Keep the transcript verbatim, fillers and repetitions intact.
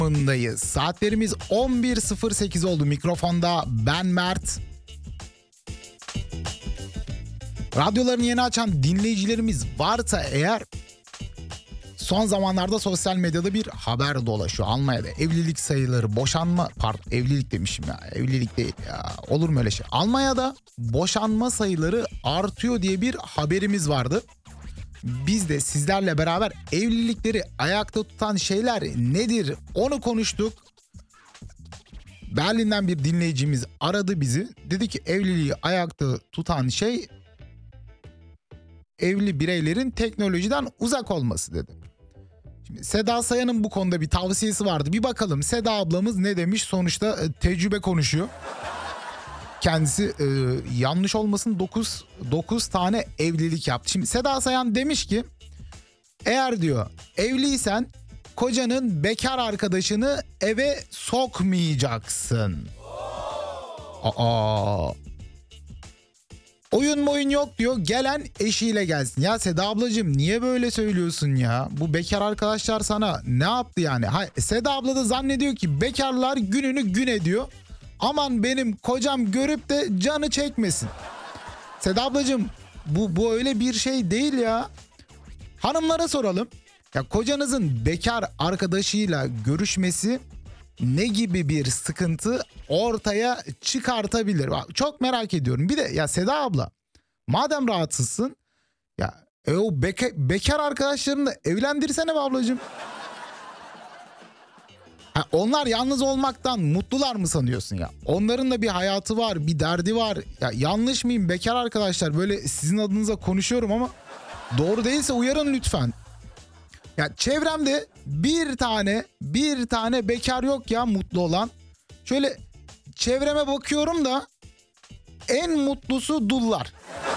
Mındayız. Saatlerimiz on bir sıfır sekiz oldu. Mikrofonda ben Mert. Radyolarını yeni açan dinleyicilerimiz varsa eğer, son zamanlarda sosyal medyada bir haber dolaşıyor. Almanya'da evlilik sayıları, boşanma, pardon evlilik demişim ya, evlilik değil ya, olur mu öyle şey? Almanya'da boşanma sayıları artıyor diye bir haberimiz vardı. Biz de sizlerle beraber evlilikleri ayakta tutan şeyler nedir onu konuştuk. Berlin'den bir dinleyicimiz aradı bizi. Dedi ki evliliği ayakta tutan şey evli bireylerin teknolojiden uzak olması dedi. Şimdi Seda Sayan'ın bu konuda bir tavsiyesi vardı. Bir bakalım Seda ablamız ne demiş? Sonuçta e, tecrübe konuşuyor. Kendisi e, yanlış olmasın dokuz dokuz tane evlilik yaptı. Şimdi Seda Sayan demiş ki, eğer diyor evliysen kocanın bekar arkadaşını eve sokmayacaksın. Aa. Oyun moyun yok diyor, gelen eşiyle gelsin. Ya Seda ablacığım niye böyle söylüyorsun ya? Bu bekar arkadaşlar sana ne yaptı yani? Ha, Seda abla da zannediyor ki bekarlar gününü gün ediyor. Aman benim kocam görüp de canı çekmesin. Seda ablacığım bu, bu öyle bir şey değil ya. Hanımlara soralım. Ya kocanızın bekar arkadaşıyla görüşmesi ne gibi bir sıkıntı ortaya çıkartabilir? Çok merak ediyorum. Bir de ya Seda abla, madem rahatsızsın ya e o beka, bekar arkadaşlarını da evlendirsene be ablacığım. Ha, onlar yalnız olmaktan mutlular mı sanıyorsun ya? Onların da bir hayatı var, bir derdi var. Ya yanlış mıyım bekar arkadaşlar? Böyle sizin adınıza konuşuyorum ama doğru değilse uyarın lütfen. Ya çevremde bir tane bir tane bekar yok ya mutlu olan. Şöyle çevreme bakıyorum da en mutlusu dullar.